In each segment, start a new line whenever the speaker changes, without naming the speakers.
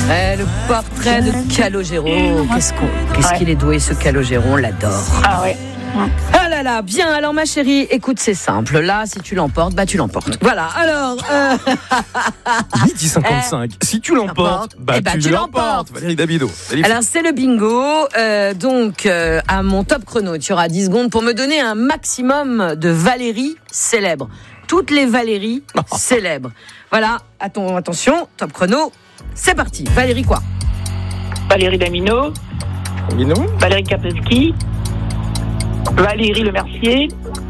Le portrait de Calogero. Qu'est-ce qu'il est doué, ce Calogero, on l'adore.
Ah ouais.
Ah là là, bien, alors ma chérie, écoute, c'est simple. Là, si tu l'emportes, tu l'emportes. Voilà, alors...
Midi 55. Si tu l'emportes, tu l'emportes. Valérie Damido.
Alors, c'est le bingo. Donc, à mon top chrono, tu auras 10 secondes pour me donner un maximum de Valérie célèbres. Toutes les Valérie célèbres. Voilà, attention, top chrono, c'est parti. Valérie quoi?
Valérie Damido. Valérie Kapelski. Valérie Le Mercier.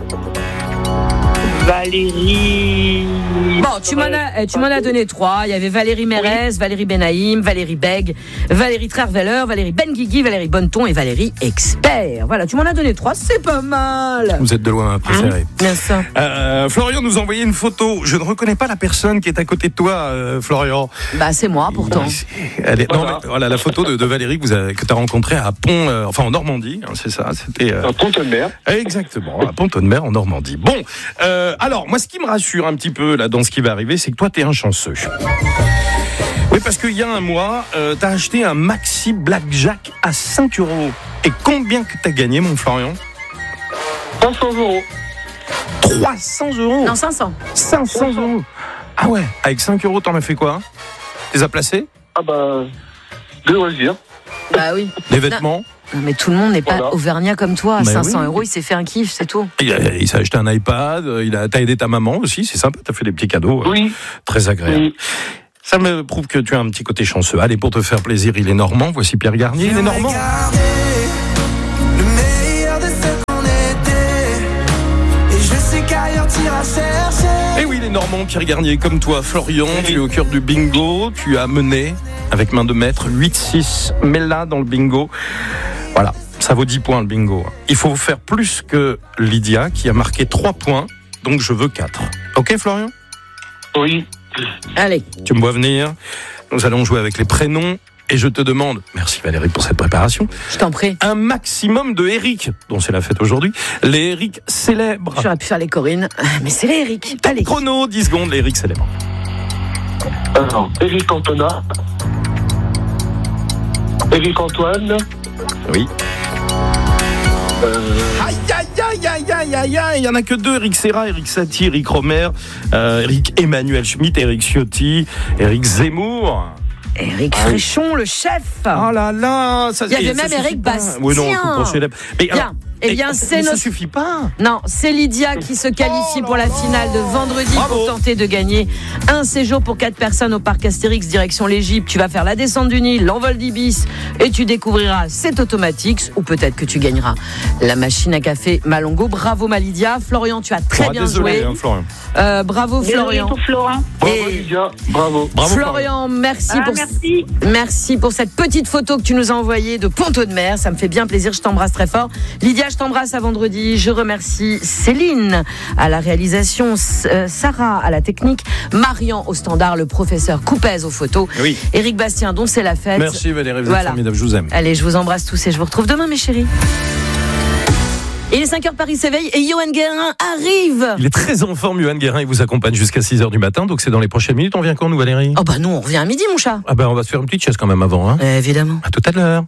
Valérie...
Bon, tu m'en as donné 3. Il y avait Valérie Mérès, Valérie Benaïm, Valérie Beg, Valérie Trierweiler, Valérie Benguigui, Valérie Bonneton et Valérie Expert. Voilà, tu m'en as donné 3, c'est pas mal.
Vous êtes de loin ma préférée.
Bien sûr.
Florian nous a envoyé une photo. Je ne reconnais pas la personne qui est à côté de toi, Florian.
C'est moi pourtant.
La photo de Valérie que tu as rencontrée à Pont, en Normandie, hein, c'est ça. C'était
à Pont-de-Mer.
Exactement, à Pont-de-Mer en Normandie. Bon. Alors, moi, ce qui me rassure un petit peu là dans ce qui va arriver, c'est que toi, t'es un chanceux. Oui, parce qu'il y a un mois, t'as acheté un maxi blackjack à 5 €. Et combien que t'as gagné, mon Florian?
500 €.
300 €?
Non, 500.
500 €. Ah ouais, avec 5 € t'en as fait quoi? T'es à placer?
De loisirs.
Bah oui.
Les vêtements?
Non, mais tout le monde n'est pas auvergnat comme toi. 500 €, il s'est fait un kiff, c'est tout.
Il s'est acheté un iPad, t'as aidé ta maman aussi, c'est sympa, t'as fait des petits cadeaux.
Oui.
Très agréable.
Oui.
Ça me prouve que tu as un petit côté chanceux. Allez, pour te faire plaisir, il est normand. Voici Pierre Garnier, il est normand.
Le meilleur de ce qu'on était. Et je sais qu'ailleurs t'iras chercher.
Et oui, il est normand, Pierre Garnier, comme toi, Florian. Tu es au cœur du bingo. Tu as mené, avec main de maître, 8-6. Mets-la dans le bingo. Voilà, ça vaut 10 points le bingo. Il faut faire plus que Lydia, qui a marqué 3 points. Donc je veux 4. Ok, Florian?
Oui.
Allez.
Tu me vois venir. Nous allons jouer avec les prénoms. Et je te demande, merci Valérie pour cette préparation.
Je t'en prie.
Un maximum de Eric, dont c'est la fête aujourd'hui. Les Eric célèbres.
J'aurais pu faire les Corinne, mais c'est les Eric. Allez.
Chrono, 10 secondes, les Eric célèbres.
Alors, Eric Cantona. Eric Antoine.
Oui. Il y en a que 2, Eric Serra, Eric Satie, Eric Romer, Eric Emmanuel Schmitt, Eric Ciotti, Eric Zemmour.
Eric Fréchon, le chef.
Oh là là,
il y avait même Eric Bastien.
Oui, non, on célèbre.
Ça
suffit pas.
Non, c'est Lydia qui se qualifie pour la finale de vendredi. Bravo. Pour tenter de gagner un séjour pour 4 personnes au parc Astérix direction l'Égypte. Tu vas faire la descente du Nil, l'envol d'Ibis et tu découvriras cet automatix ou peut-être que tu gagneras la machine à café Malongo. Bravo ma Lydia. Florian, tu as très bien joué.
Florian.
Bravo Florian.
Pour Florent.
Bravo Lydia, bravo.
Florian, merci pour cette petite photo que tu nous as envoyée de Pont-de-Mer. Ça me fait bien plaisir, je t'embrasse très fort. Lydia, je t'embrasse à vendredi. Je remercie Céline à la réalisation, Sarah à la technique, Marian au standard, le professeur Coupez aux photos,
oui.
Éric Bastien dont c'est la fête.
Merci Valérie, vous êtes formidable, je vous aime.
Allez, je vous embrasse tous et je vous retrouve demain mes chéris. Il est 5h, Paris s'éveille et Yoann Guérin arrive.
Il est très en forme, Yoann Guérin, il vous accompagne jusqu'à 6h du matin, donc c'est dans les prochaines minutes. On vient quand nous Valérie?
Oh bah nous on revient à midi mon chat.
Ah bah on va se faire une petite chaise quand même avant. Hein.
Évidemment.
À tout à l'heure.